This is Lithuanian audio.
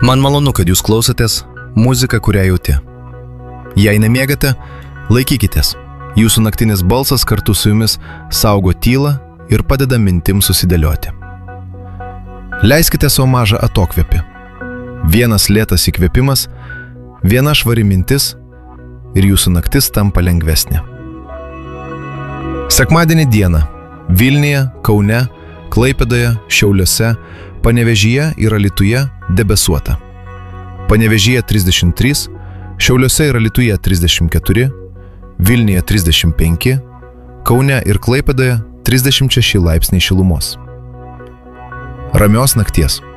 Man malonu, kad jūs klausotės muziką, kurią jauti. Jei nemiegate, laikykitės. Jūsų naktinis balsas kartu su jumis saugo tylą ir padeda mintims susidėlioti. Leiskite savo mažą atokvėpį. Vienas lėtas įkvėpimas, viena švari mintis ir jūsų naktis tampa lengvesnė. Sekmadienį dieną Vilniuje, Kaune, Klaipėdoje, Šiauliuose, Panevėžyje ir Alytuje debesuota. Panevėžyje 33, Šiauliuose ir Alytuje 34, Vilniuje 35, Kaune ir Klaipėdoje 36 laipsniai šilumos. Ramios nakties.